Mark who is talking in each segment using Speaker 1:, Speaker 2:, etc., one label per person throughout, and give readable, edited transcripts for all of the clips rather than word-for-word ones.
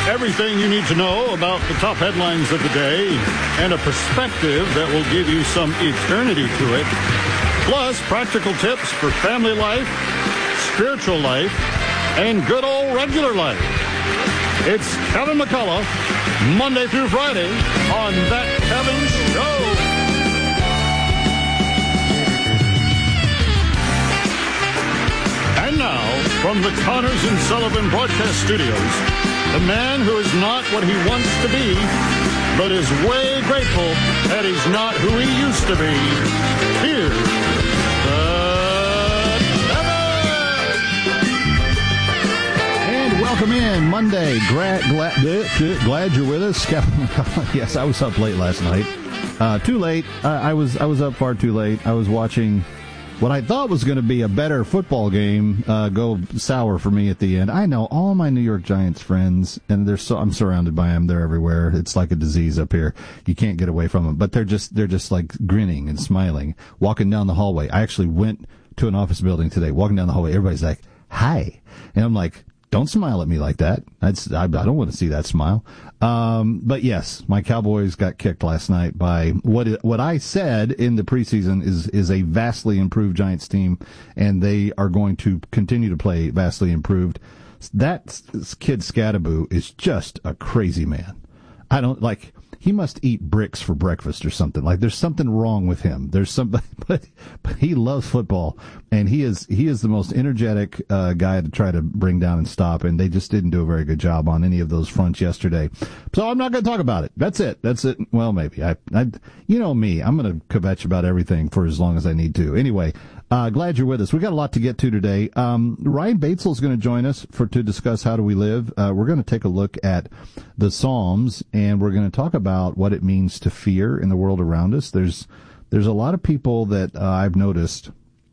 Speaker 1: Everything you need to know about the top headlines of the day and a perspective that will give you some eternity to it. Plus, practical tips for family life, spiritual life, and good old regular life. It's Kevin McCullough, Monday through Friday on That Kevin Show. And now, from the Connors and Sullivan Broadcast Studios, the man who is not what he wants to be, but is way grateful that he's not who he used to be. Here's
Speaker 2: and welcome in Monday. Glad you're with us. Yes, I was up late last night. Too late. I was up far too late. I was watching what I thought was going to be a better football game go sour for me at the end. I know all my New York Giants friends, and I'm surrounded by them. They're everywhere. It's like a disease up here. You can't get away from them. But they're just like grinning and smiling, walking down the hallway. I actually went to an office building today. Walking down the hallway, everybody's like, "Hi," and I'm like, "Don't smile at me like that. I don't want to see that smile." But yes, my Cowboys got kicked last night by what I said in the preseason is a vastly improved Giants team, and they are going to continue to play vastly improved. That kid Scadaboo is just a crazy man. He must eat bricks for breakfast or something. Like there's something wrong with him. There's something, but he loves football, and he is the most energetic guy to try to bring down and stop. And they just didn't do a very good job on any of those fronts yesterday. So I'm not going to talk about it. That's it. Well, maybe you know me. I'm going to kvetch about everything for as long as I need to. Anyway. Glad you're with us. We got a lot to get to today. Ryan Batesel is going to join us to discuss How Do We Live. We're going to take a look at the Psalms, and we're going to talk about what it means to fear in the world around us. There's a lot of people that I've noticed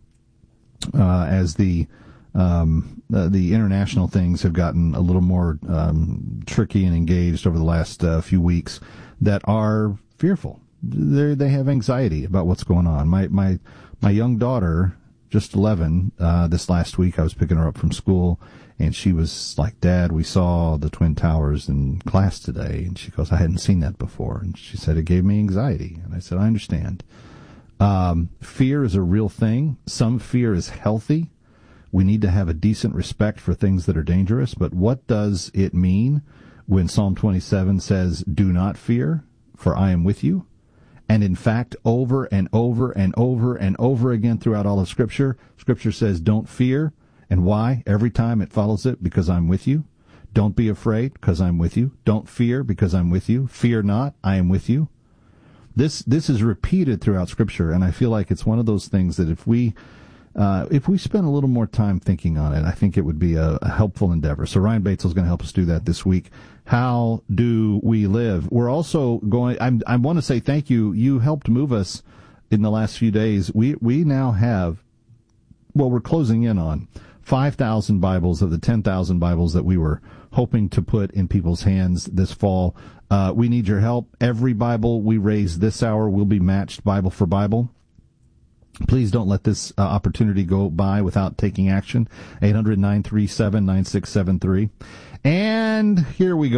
Speaker 2: as the international things have gotten a little more tricky and engaged over the last few weeks that are fearful. They have anxiety about what's going on. My young daughter, just 11, this last week I was picking her up from school, and she was like, "Dad, we saw the Twin Towers in class today." And she goes, "I hadn't seen that before." And she said, "It gave me anxiety." And I said, "I understand." Fear is a real thing. Some fear is healthy. We need to have a decent respect for things that are dangerous. But what does it mean when Psalm 27 says, "Do not fear, for I am with you"? And in fact, over and over and over and over again throughout all of Scripture says, "Don't fear." And why? Every time it follows it, because I'm with you. Don't be afraid, because I'm with you. Don't fear, because I'm with you. Fear not, I am with you. This is repeated throughout Scripture, and I feel like it's one of those things that if we spend a little more time thinking on it, I think it would be a helpful endeavor. So Ryan Batesel is going to help us do that this week. How do we live? We're also going, I want to say thank you. You helped move us in the last few days. We now have, we're closing in on 5,000 Bibles of the 10,000 Bibles that we were hoping to put in people's hands this fall. We need your help. Every Bible we raise this hour will be matched Bible for Bible. Please don't let this opportunity go by without taking action. 800-937-9673. And here we go.